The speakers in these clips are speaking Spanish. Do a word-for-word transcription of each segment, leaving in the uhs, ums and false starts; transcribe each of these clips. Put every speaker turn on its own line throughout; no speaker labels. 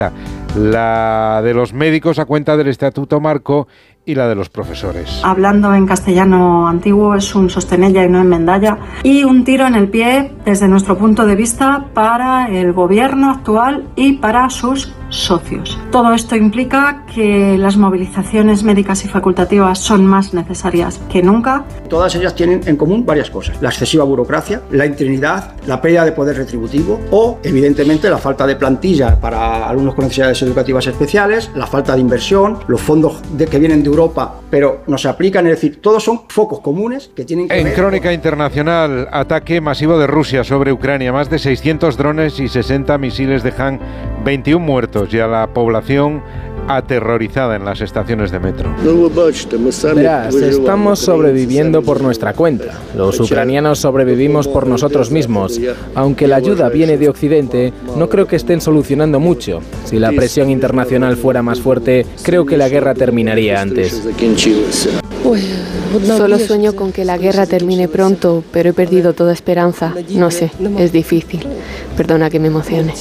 La de los médicos a cuenta del Estatuto Marco y la de los profesores.
Hablando en castellano antiguo, es un sostenella y no enmendalla, y un tiro en el pie desde nuestro punto de vista para el gobierno actual y para sus socios. Todo esto implica que las movilizaciones médicas y facultativas son más necesarias que nunca.
Todas ellas tienen en común varias cosas: la excesiva burocracia, la interinidad, la pérdida de poder retributivo o, evidentemente, la falta de plantilla para alumnos con necesidades educativas especiales, la falta de inversión, los fondos de, que vienen de Europa pero no se aplican, es decir, todos son focos comunes que tienen que
En
ver
Crónica
con...
Internacional, ataque masivo de Rusia sobre Ucrania, más de seiscientos drones y sesenta misiles dejan veintiún muertos y a la población aterrorizada en las estaciones de metro.
Verás, estamos sobreviviendo por nuestra cuenta. Los ucranianos sobrevivimos por nosotros mismos. Aunque la ayuda viene de Occidente, no creo que estén solucionando mucho. Si la presión internacional fuera más fuerte, creo que la guerra terminaría antes.
Solo sueño con que la guerra termine pronto, pero he perdido toda esperanza. No sé, es difícil. Perdona que me emocione.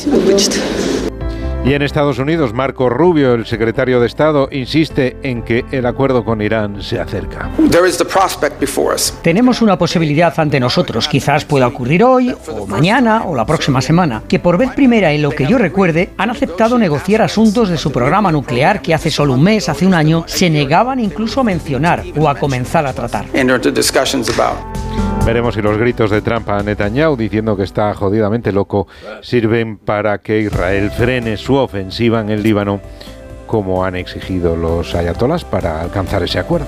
Y en Estados Unidos, Marco Rubio, el secretario de Estado, insiste en que el acuerdo con Irán se acerca.
Tenemos una posibilidad ante nosotros, quizás pueda ocurrir hoy, o mañana, o la próxima semana, que por vez primera en lo que yo recuerde, han aceptado negociar asuntos de su programa nuclear que hace solo un mes, hace un año, se negaban incluso a mencionar o a comenzar a tratar.
Veremos si los gritos de Trump a Netanyahu diciendo que está jodidamente loco sirven para que Israel frene su ofensiva en el Líbano, como han exigido los ayatolás para alcanzar ese acuerdo.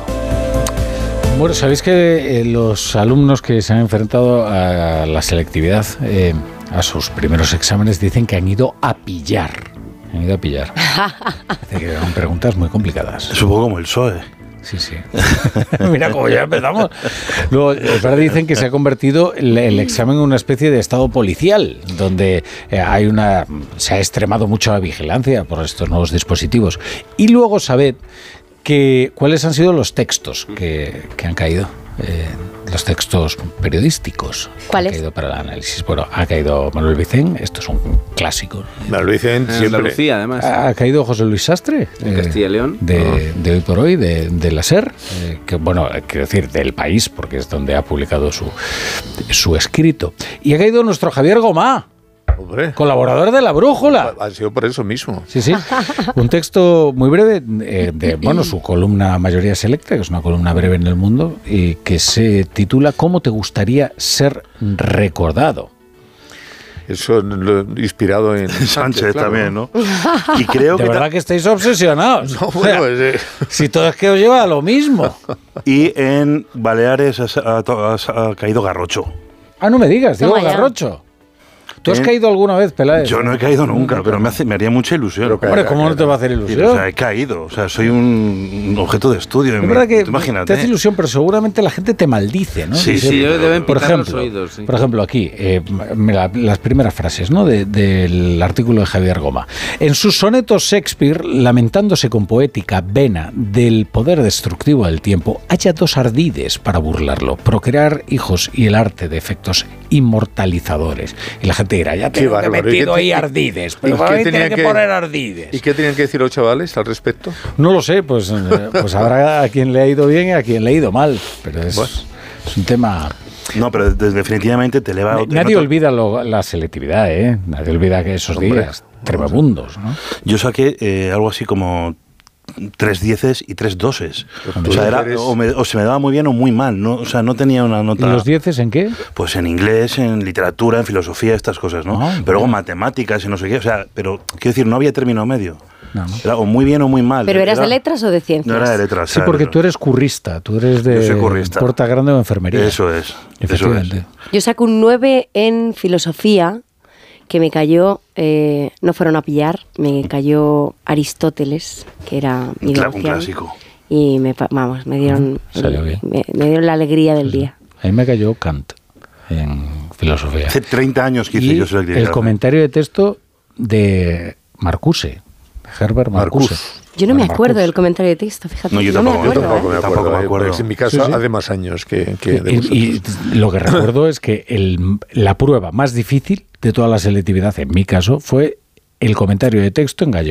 Bueno, sabéis que eh, los alumnos que se han enfrentado a la selectividad, eh, a sus primeros exámenes, dicen que han ido a pillar. Han ido a pillar. Parece que eran preguntas muy complicadas.
Es un poco como el P S O E.
Sí, sí. Mira cómo ya empezamos. Luego, ahora dicen que se ha convertido el, el examen en una especie de estado policial, donde eh, hay una se ha extremado mucho la vigilancia por estos nuevos dispositivos. Y luego sabed que cuáles han sido los textos que, que han caído. Eh, los textos periodísticos
¿Cuáles?
Han caído para el análisis. Bueno, ha caído Manuel Vicent, esto es un clásico.
Manuel Vicent siempre.
Andalucía, además.
Ha, ha caído José Luis Sastre,
en eh, Castilla y León,
de, de Hoy por Hoy, de, de la SER, eh, que bueno, quiero decir, del País, porque es donde ha publicado su, su escrito. Y ha caído nuestro Javier Gomá.
Hombre.
Colaborador de La Brújula.
Ha sido por eso mismo.
Sí, sí. Un texto muy breve eh, de, bueno, su columna Mayoría Selecta, que es una columna breve en El Mundo, y que se titula ¿Cómo te gustaría ser recordado?
Eso lo inspirado en Sánchez, Sánchez claro, también, ¿no?
Y creo de que verdad ta- que estáis obsesionados. No, bueno, o sea, pues, eh. Si todo es que os lleva a lo mismo.
Y en Baleares ha, ha, ha caído Garrocho.
Ah, no me digas, digo Garrocho. ¿Tú has ¿Eh? caído alguna vez, Peláez?
Yo no he caído nunca, nunca pero me, hace, me haría mucha ilusión.
Pero, Hombre, ¿cómo no te va a hacer ilusión?
O sea, he caído, o sea, soy un, un objeto de estudio.
Es verdad que imagínate. Te hace ilusión, pero seguramente la gente te maldice, ¿no?
Sí, sí, sí pero, deben por ejemplo, los oídos. Sí.
Por ejemplo, aquí, eh, mira, las primeras frases, ¿no? De, del artículo de Javier Gomá. En sus sonetos, Shakespeare, lamentándose con poética vena del poder destructivo del tiempo, halla dos ardides para burlarlo: procrear hijos y el arte de efectos inmortalizadores. Y la gente dirá, ya te he metido ahí ardides, pero para mí tiene que, que poner ardides.
¿Y qué tenían que decir los chavales al respecto?
No lo sé, pues, pues habrá a quien le ha ido bien y a quien le ha ido mal, pero es, pues, es un tema...
No, pero definitivamente te eleva...
Nadie otro... olvida lo, la selectividad, ¿eh? Nadie olvida que esos Hombre, días tremebundos, ¿no?
Yo saqué eh, algo así como... tres dieces y tres doses. O sea, era, o, me, o se me daba muy bien o muy mal, ¿no? O sea, no tenía una nota...
¿Y los dieces en qué?
Pues en inglés, en literatura, en filosofía, estas cosas, ¿no? Ah, pero luego matemáticas y no sé qué, o sea, pero quiero decir, no había término medio. No, no. Era o muy bien o muy mal.
¿Pero eras
era,
de letras o de ciencias?
No era de letras.
Sí, porque tú eres currista, tú eres de
Yo soy currista.
Porta Grande o enfermería.
Eso es,
efectivamente.
Eso es.
Yo saco un nueve en filosofía, que me cayó, eh, no fueron a pillar, me cayó Aristóteles, que era mi
claro, un clásico.
Y me, vamos, me dieron, el, me, me dieron la alegría del sí. día.
A mí me cayó Kant en filosofía.
Hace treinta años que hice
y
yo selectividad.
El comentario de texto de Marcuse, Herbert Marcuse.
Yo no me acuerdo del comentario de texto, fíjate.
No, yo
no
tampoco,
me acuerdo,
yo tampoco,
¿eh?
me acuerdo, tampoco me acuerdo.
En mi caso sí, sí. hace más años que, que de
y, y lo que recuerdo es que el, la prueba más difícil de toda la selectividad, en mi caso, fue el comentario de texto en gallego.